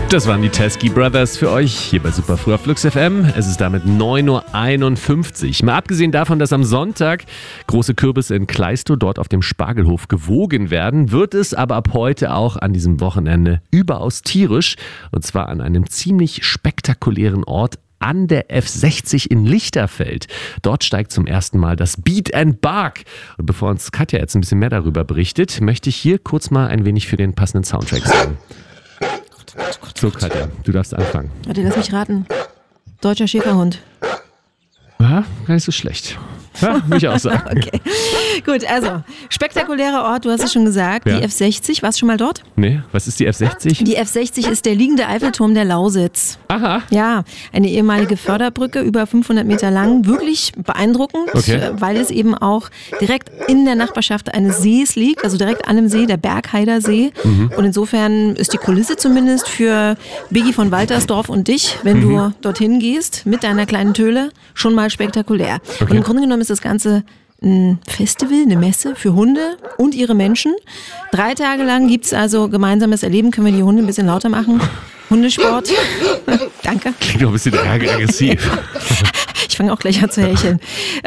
Das waren die Teskey Brothers für euch hier bei Superfrüh auf Flux FM. Es ist damit 9.51 Uhr. Mal abgesehen davon, dass am Sonntag große Kürbisse in Kleistow dort auf dem Spargelhof gewogen werden, wird es aber ab heute auch an diesem Wochenende überaus tierisch. Und zwar an einem ziemlich spektakulären Ort an der F60 in Lichterfeld. Dort steigt zum ersten Mal das Beat and Bark. Und bevor uns Katja jetzt ein bisschen mehr darüber berichtet, möchte ich hier kurz mal ein wenig für den passenden Soundtrack sagen. So, Katja, du darfst anfangen. Warte, lass mich raten. Deutscher Schäferhund. Ja, gar nicht so schlecht. Ja, würde ich auch sagen. Okay. Gut, also, spektakulärer Ort, du hast es schon gesagt, Ja. die F60. Warst du schon mal dort? Nee, was ist die F60? Die F60 ist der liegende Eiffelturm der Lausitz. Aha. Ja, eine ehemalige Förderbrücke, über 500 Meter lang. Wirklich beeindruckend, Okay. weil es eben auch direkt in der Nachbarschaft eines Sees liegt, also direkt an dem See, der Bergheider See. Und insofern ist die Kulisse zumindest für Biggie von Waltersdorf und dich, wenn du dorthin gehst mit deiner kleinen Töle, schon mal spektakulär. Und im Grunde genommen ist das Ganze ein Festival, eine Messe für Hunde und ihre Menschen. 3 Tage lang gibt es also gemeinsames Erleben. Können wir die Hunde ein bisschen lauter machen? Hundesport. Danke. Klingt doch ein bisschen aggressiv. Ich fange auch gleich an zu hecheln.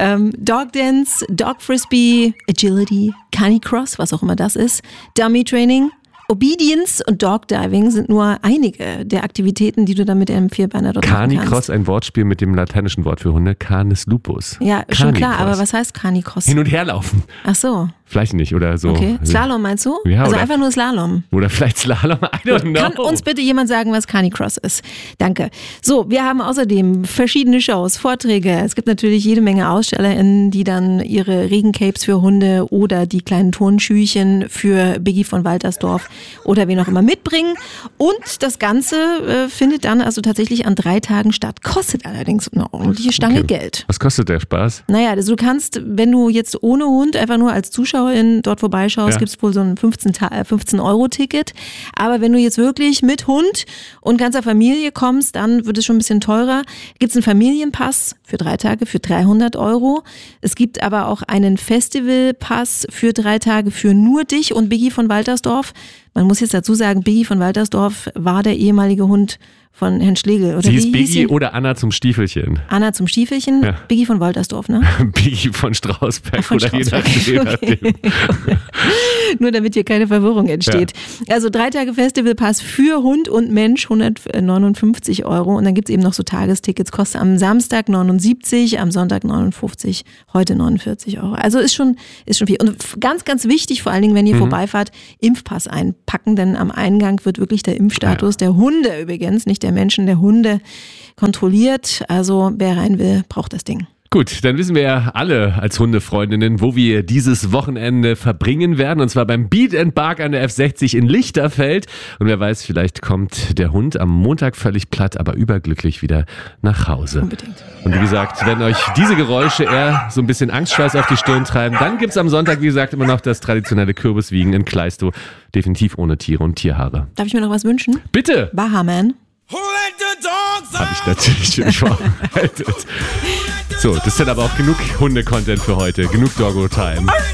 Dog Dance, Dog Frisbee, Agility, Canicross, was auch immer das ist, Dummy Training, Obedience und Dog Diving sind nur einige der Aktivitäten, die du dann mit einem Vierbeiner dort machen kannst. Canicross, ein Wortspiel mit dem lateinischen Wort für Hunde, Canis lupus. Ja, schon klar, Canicross. aber was heißt Canicross? Hin und her laufen. Ach so, Vielleicht nicht, oder so. okay. Slalom meinst du? Ja, also oder- einfach nur Slalom. Oder vielleicht Slalom, I don't know. Kann uns bitte jemand sagen, was Canicross ist? Danke. So, wir haben außerdem verschiedene Shows, Vorträge. Es gibt natürlich jede Menge AusstellerInnen, die dann ihre Regencapes für Hunde oder die kleinen Turnschüchen für Biggie von Waltersdorf oder wen auch immer mitbringen. Und das Ganze findet dann also tatsächlich an 3 Tagen statt. Kostet allerdings eine ordentliche Stange Geld. Was kostet der Spaß? Naja, also du kannst, wenn du jetzt ohne Hund einfach nur als Zuschauerin dort vorbeischaust, Ja. gibt es wohl so ein 15-Euro-Ticket. Aber wenn du jetzt wirklich mit Hund und ganzer Familie kommst, dann wird es schon ein bisschen teurer. Gibt es einen Familienpass für 3 Tage für 300 Euro. Es gibt aber auch einen Festivalpass für 3 Tage für nur dich und Biggie von Waltersdorf. Man muss jetzt dazu sagen, Biggie von Waltersdorf war der ehemalige Hund von Herrn Schlegel. Oder Sie wie hieß hieß Biggie sie? oder Anna zum Stiefelchen. Anna zum Stiefelchen, Ja. Biggie von Waltersdorf, ne? Biggie von Strausberg Von oder Strausberg. je nachdem. Nur damit hier keine Verwirrung entsteht. Also 3 Tage Festivalpass für Hund und Mensch, 159 Euro. Und dann gibt es eben noch so Tagestickets, kostet am Samstag 79, am Sonntag 59, heute 49 Euro. Also ist schon viel. Und ganz, ganz wichtig, vor allen Dingen, wenn ihr vorbeifahrt, Impfpass einpacken, denn am Eingang wird wirklich der Impfstatus der Hunde übrigens, nicht der Menschen, der Hunde kontrolliert. Also wer rein will, braucht das Ding. Gut, dann wissen wir ja alle als Hundefreundinnen, wo wir dieses Wochenende verbringen werden. Und zwar beim Beat and Bark an der F60 in Lichterfeld. Und wer weiß, vielleicht kommt der Hund am Montag völlig platt, aber überglücklich wieder nach Hause. Unbedingt. Und wie gesagt, wenn euch diese Geräusche eher so ein bisschen Angstschweiß auf die Stirn treiben, dann gibt's am Sonntag, wie gesagt, immer noch das traditionelle Kürbiswiegen in Kleistow. Definitiv ohne Tiere und Tierhaare. Darf ich mir noch was wünschen? Bitte! Bahaman. Habe ich natürlich für dich vorbereitet. So, das ist dann aber auch genug Hunde-Content für heute. Genug Doggo-Time.